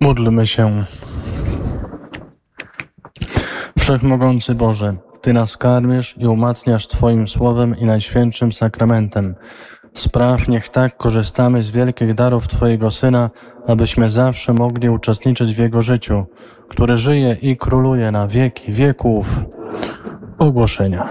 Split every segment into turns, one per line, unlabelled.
Módlmy się. Wszechmogący Boże, Ty nas karmisz i umacniasz Twoim Słowem i Najświętszym Sakramentem. Spraw, niech tak korzystamy z wielkich darów Twojego Syna, abyśmy zawsze mogli uczestniczyć w Jego życiu, który żyje i króluje na wieki wieków. Ogłoszenia.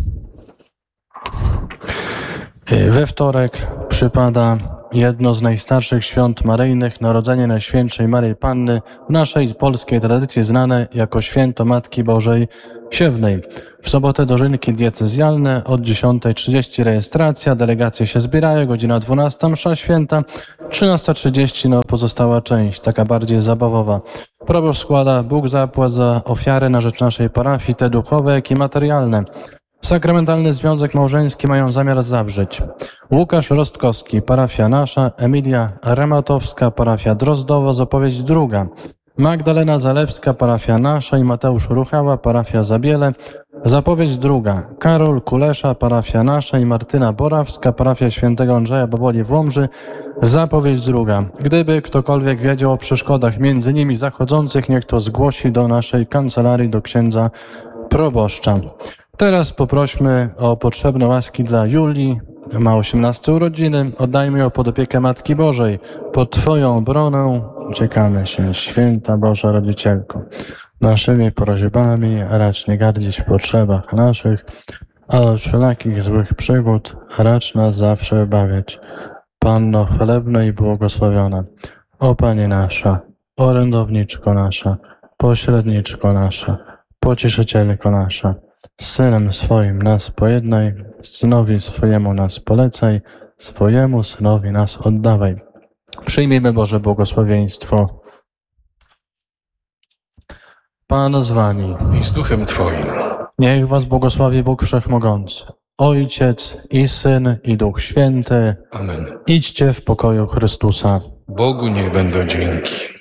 We wtorek przypada jedno z najstarszych świąt maryjnych, Narodzenie Najświętszej Maryi Panny, w naszej polskiej tradycji znane jako Święto Matki Bożej Siewnej. W sobotę dożynki diecezjalne, od 10:30 rejestracja, delegacje się zbierają, godzina 12 msza święta, 13:30 pozostała część, taka bardziej zabawowa. Proboszcz składa Bóg zapłać za ofiary na rzecz naszej parafii, te duchowe, jak i materialne. Sakramentalny związek małżeński mają zamiar zawrzeć Łukasz Rostkowski, parafia nasza, Emilia Rematowska, parafia Drozdowo, zapowiedź druga, Magdalena Zalewska, parafia nasza i Mateusz Ruchała, parafia Zabiele, zapowiedź druga, Karol Kulesza, parafia nasza i Martyna Borawska, parafia świętego Andrzeja Boboli w Łomży, zapowiedź druga. Gdyby ktokolwiek wiedział o przeszkodach między nimi zachodzących, niech to zgłosi do naszej kancelarii, do księdza proboszcza. Teraz poprośmy o potrzebne łaski dla Julii, ma 18 urodziny, oddajmy ją pod opiekę Matki Bożej. Pod Twoją obronę uciekamy się, Święta Boża Rodzicielko. Naszymi prośbami racz nie gardzić w potrzebach naszych, a od wszelakich złych przygód racz nas zawsze wybawiać. Panno chwalebna i błogosławiona, o Pani nasza, orędowniczko nasza, pośredniczko nasza, pocieszycielko nasza, z Synem swoim nas pojednaj, Synowi swojemu nas polecaj, swojemu Synowi nas oddawaj. Przyjmijmy Boże błogosławieństwo. Pan z Wami.
I z duchem Twoim.
Niech Was błogosławi Bóg Wszechmogący, Ojciec i Syn i Duch Święty.
Amen.
Idźcie w pokoju Chrystusa.
Bogu niech będą dzięki.